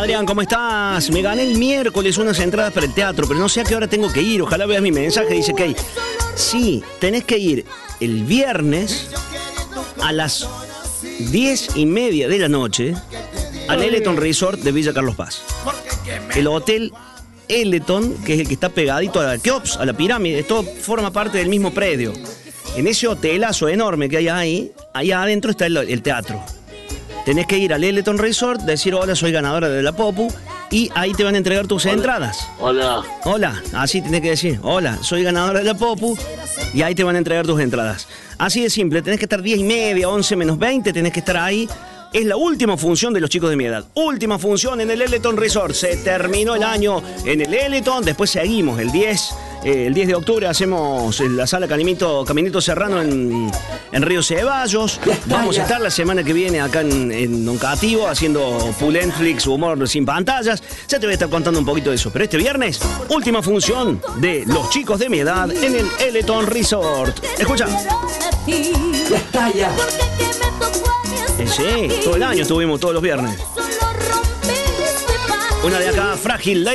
Adrián, ¿cómo estás? Me gané el miércoles unas entradas para el teatro, pero no sé a qué hora tengo que ir. Ojalá veas mi mensaje, dice Kay. Sí, tenés que ir el viernes a las 10:30 de la noche al Eleton Resort de Villa Carlos Paz. El hotel Eleton, que es el que está pegadito a la Keops, a la pirámide, todo forma parte del mismo predio. En ese hotelazo enorme que hay ahí, allá adentro está el teatro. Tenés que ir al Eleton Resort, decir hola, soy ganadora de la Popu, y ahí te van a entregar tus entradas. Hola. Hola, así tenés que decir, hola, soy ganadora de la Popu, y ahí te van a entregar tus entradas. Así de simple, tenés que estar 10:30, 11 menos 20, tenés que estar ahí. Es la última función de los chicos de mi edad. Última función en el Eleton Resort. Se terminó el año en el Eleton. Después seguimos el 10 de octubre. Hacemos en la sala Caminito Serrano en Río Ceballos. Vamos a estar la semana que viene acá en Don Cativo haciendo Pulentflix, humor sin pantallas. Ya te voy a estar contando un poquito de eso. Pero este viernes, última función de los chicos de mi edad en el Eleton Resort. Escucha. Sí, todo el año estuvimos todos los viernes. Una de acá, Frágil.